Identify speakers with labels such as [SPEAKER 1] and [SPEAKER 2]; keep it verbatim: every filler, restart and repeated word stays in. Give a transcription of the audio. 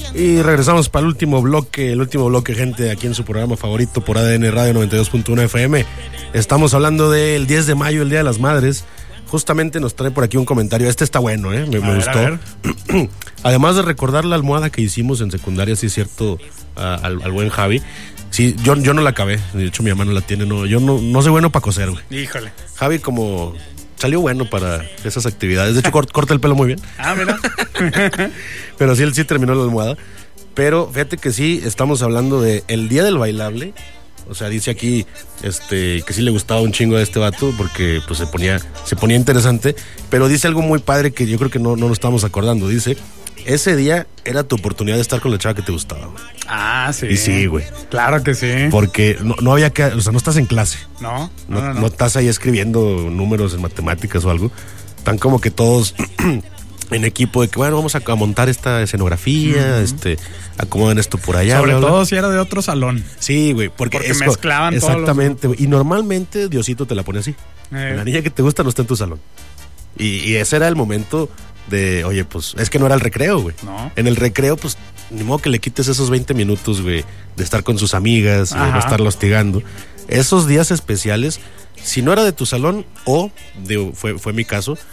[SPEAKER 1] Y regresamos para el último bloque, el último bloque, gente, aquí en su programa favorito por A D N Radio noventa y dos punto uno F M. Estamos hablando del diez de mayo, el Día de las Madres. Justamente nos trae por aquí un comentario. Este está bueno, ¿eh? Me, me
[SPEAKER 2] ver,
[SPEAKER 1] gustó. Además de recordar la almohada que hicimos en secundaria, sí es cierto, uh, al, al buen Javi. Sí, yo, yo no la acabé. De hecho, mi mamá no la tiene. No, yo no, no soy bueno para coser, güey.
[SPEAKER 2] Híjole.
[SPEAKER 1] Javi, como salió bueno para esas actividades. De hecho, cort, corta el pelo muy bien.
[SPEAKER 2] Ah, mira.
[SPEAKER 1] Pero sí, él sí terminó la almohada. Pero fíjate que sí, estamos hablando de el Día del Bailable. O sea, dice aquí este que sí le gustaba un chingo a este vato porque pues se ponía se ponía interesante, pero dice algo muy padre que yo creo que no, no nos estamos acordando. Dice, ese día era tu oportunidad de estar con la chava que te gustaba, güey.
[SPEAKER 2] Ah, sí.
[SPEAKER 1] Y sí, güey.
[SPEAKER 2] Claro que sí.
[SPEAKER 1] Porque no, no había que, o sea, no estás en clase.
[SPEAKER 2] No,
[SPEAKER 1] No,
[SPEAKER 2] no, no, no.
[SPEAKER 1] no estás ahí escribiendo números en matemáticas o algo. Tan como que todos en equipo de que, bueno, vamos a, a montar esta escenografía, uh-huh. este, acomodan esto por allá.
[SPEAKER 2] Sobre
[SPEAKER 1] bla, bla.
[SPEAKER 2] todo si era de otro salón.
[SPEAKER 1] Sí, güey, porque,
[SPEAKER 2] porque
[SPEAKER 1] es,
[SPEAKER 2] mezclaban todos.
[SPEAKER 1] Exactamente, güey. Y normalmente Diosito te la pone así.
[SPEAKER 2] Eh.
[SPEAKER 1] La niña que te gusta no está en tu salón. Y, y ese era el momento de, oye, pues, es que no era el recreo, güey.
[SPEAKER 2] No.
[SPEAKER 1] En el recreo, pues, ni modo que le quites esos veinte minutos, güey, de estar con sus amigas, de no estarlo hostigando. Esos días especiales, si no era de tu salón o, de, fue, fue mi caso,